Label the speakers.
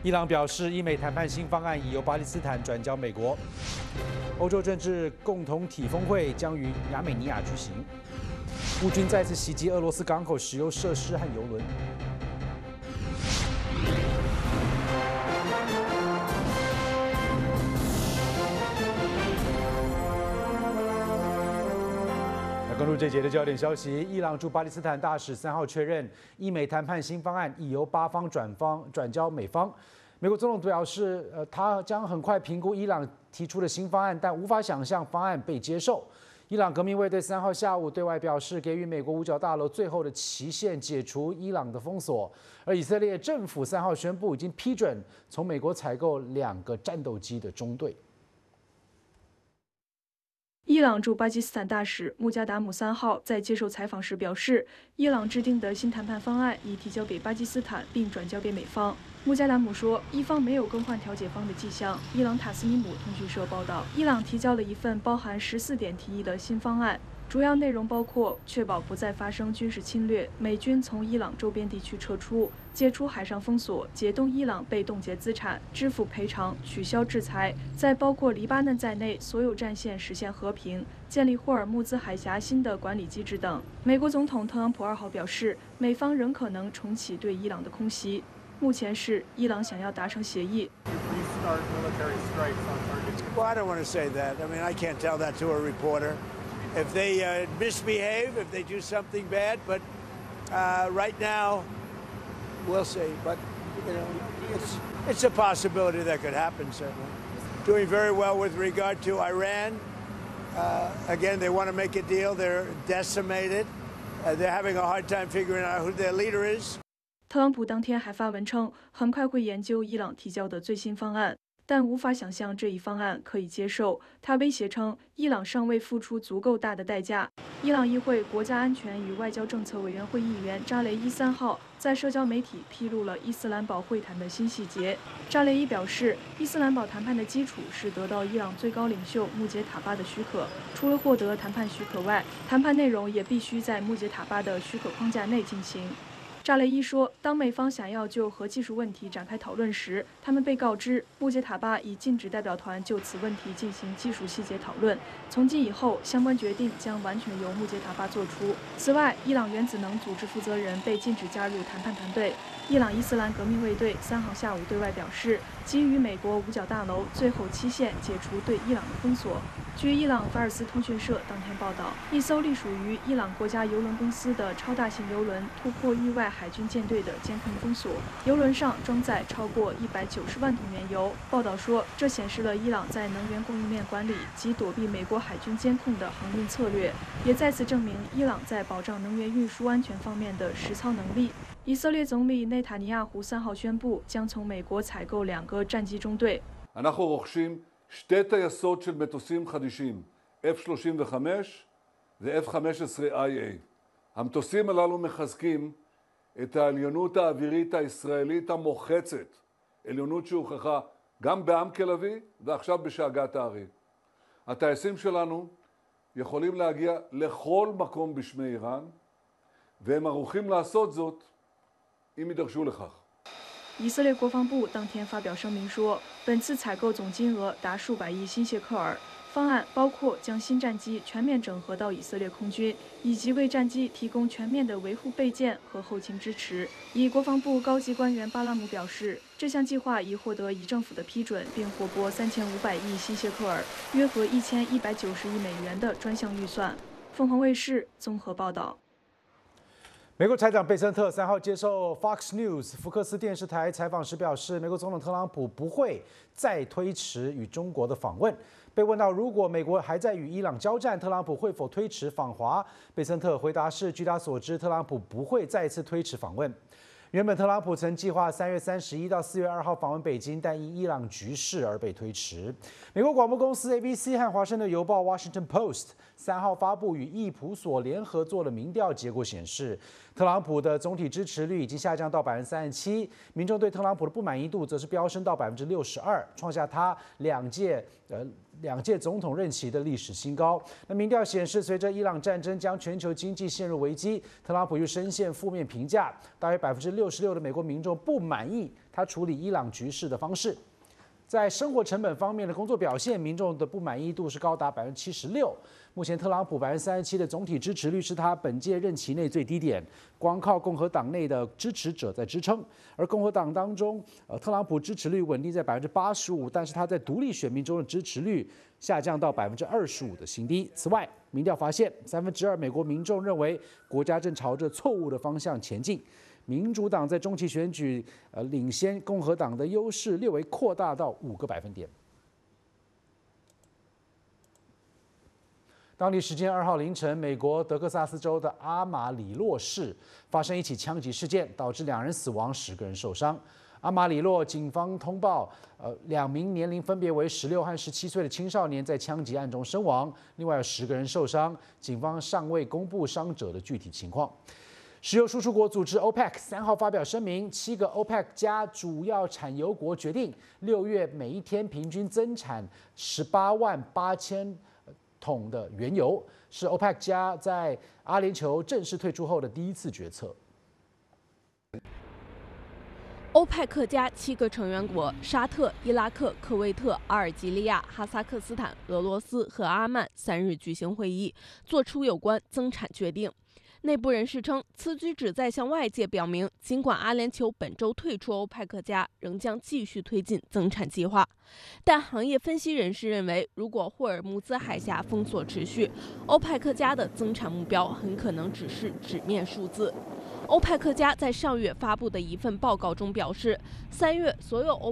Speaker 1: 伊朗表示，伊美谈判新方案已由巴基斯坦转交美国。欧洲政治共同体峰会将于亚美尼亚举行。乌军再次袭击俄罗斯港口石油设施和油轮。关注这节的焦点消息，伊朗驻巴基斯坦大使3号确认，伊美谈判新方案已由巴方转交美方。美国总统表示，他将很快评估伊朗提出的新方案，但无法想象方案被接受。伊朗革命卫队3号下午对外表示，给予美国五角大楼最后的期限，解除伊朗的封锁。而以色列政府3号宣布，已经批准从美国采购2个战斗机的中队。
Speaker 2: 伊朗驻巴基斯坦大使穆加达姆3号在接受采访时表示，伊朗制定的新谈判方案已提交给巴基斯坦，并转交给美方。穆加达姆说，伊方没有更换调解方的迹象。伊朗塔斯尼姆通讯社报道，伊朗提交了一份包含14点提议的新方案。主要内容包括确保不再发生军事侵略、美军从伊朗周边地区撤出、解除海上封锁、解冻伊朗被冻结资产、支付赔偿、取消制裁，在包括黎巴嫩在内所有战线实现和平、建立霍尔木兹海峡新的管理机制等。美国总统特朗普2号表示，美方仍可能重启对伊朗的空袭。目前是伊朗想要达成协议。
Speaker 3: Well, I don't want to say that. I mean, I can't tell that to a reporter. If they misbehave, if they do something bad, but right now, we'll see. But you know, it's a possibility that could happen. Certainly, doing very well with regard to Iran. Again, they want to make a deal. They're decimated. They're having a hard time figuring out who their leader is.
Speaker 2: 特朗普当天还发文称，很快会研究伊朗提交的最新方案。但无法想象这一方案可以接受。他威胁称，伊朗尚未付出足够大的代价。伊朗议会国家安全与外交政策委员会议员扎雷伊3号在社交媒体披露了伊斯兰堡会谈的新细节。扎雷伊表示，伊斯兰堡谈判的基础是得到伊朗最高领袖穆杰塔巴的许可。除了获得谈判许可外，谈判内容也必须在穆杰塔巴的许可框架内进行。扎雷伊说，当美方想要就核技术问题展开讨论时，他们被告知穆杰塔巴已禁止代表团就此问题进行技术细节讨论。从今以后，相关决定将完全由穆杰塔巴做出。此外，伊朗原子能组织负责人被禁止加入谈判团队。伊朗伊斯兰革命卫队3号下午对外表示，基于美国五角大楼最后期限解除对伊朗的封锁。据伊朗法尔斯通讯社当天报道，一艘隶属于伊朗国家邮轮公司的超大型邮轮突破域外海军舰队的监控封锁，邮轮上装载超过190万桶原油。报道说，这显示了伊朗在能源供应链管理及躲避美国海军监控的航运策略，也再次证明伊朗在保障能源运输安全方面的实操能力。以色列总理内塔尼亚胡3号宣布，将从美国采购2个战机中队。
Speaker 4: שתי טייסות של מטוסים חדישים, F-35 ו-F-15IA. המטוסים הללו מחזקים את העליונות האווירית הישראלית המוחצת, עליונות שהוכחה גם בעם כלבי ועכשיו בשאגת הארי. הטייסים שלנו יכולים להגיע לכל מקום בשמי איראן, והם ערוכים לעשות זאת אם יידרשו לכך.
Speaker 2: 以色列国防部当天发表声明说，本次采购总金额达数百亿新谢克尔。方案包括将新战机全面整合到以色列空军，以及为战机提供全面的维护备件和后勤支持。以国防部高级官员巴拉姆表示，这项计划已获得以政府的批准，并获拨3500亿新谢克尔，约合1190亿美元的专项预算。凤凰卫视综合报道。
Speaker 1: 美国财长贝森特3号接受 Fox News 福克斯电视台采访时表示，美国总统特朗普不会再推迟与中国的访问。被问到如果美国还在与伊朗交战，特朗普会否推迟访华，贝森特回答是：据他所知，特朗普不会再次推迟访问。原本特朗普曾计划3月31到4月2号访问北京，但因伊朗局势而被推迟。美国广播公司 ABC 和华盛顿邮报 Washington Post 3号发布与易普所联合做的民调结果显示，特朗普的总体支持率已经下降到37%，民众对特朗普的不满意度则是飙升到62%，创下他2届 2届总统任期的历史新高。那民调显示，随着伊朗战争将全球经济陷入危机，特朗普又深陷负面评价，大约66%的美国民众不满意他处理伊朗局势的方式。在生活成本方面的工作表现，民众的不满意度是高达76%。目前特朗普37%的总体支持率是他本届任期内最低点，光靠共和党内的支持者在支撑。而共和党当中，特朗普支持率稳定在85%，但是他在独立选民中的支持率下降到25%的新低。此外，民调发现2/3美国民众认为国家正朝着错误的方向前进。民主党在中期选举领先共和党的优势略微扩大到5个百分点。当地时间2号凌晨，美国德克萨斯州的阿马里洛市发生一起枪击事件，导致2人死亡，10个人受伤。阿马里洛警方通报，2名年龄分别为16和17岁的青少年在枪击案中身亡，另外有10个人受伤。警方尚未公布伤者的具体情况。石油输出国组织 OPEC 3号发表声明，7个 OPEC 加主要产油国决定6月每一天平均增产188000桶的原油，是 OPEC 加在阿联酋正式退出后的第一次决策。
Speaker 5: 欧派克加7个成员国沙特、伊拉克、科威特、阿尔及利亚、哈萨克斯坦、俄罗斯和阿曼3日举行会议，作出有关增产决定。内部人士称，此举旨在向外界表明，尽管阿联酋本周退出欧派克加，仍将继续推进增产计划。但行业分析人士认为，如果霍尔木兹海峡封锁持续，欧派克加的增产目标很可能只是纸面数字。欧派克加在上月发布的一份报告中表示，3月所有欧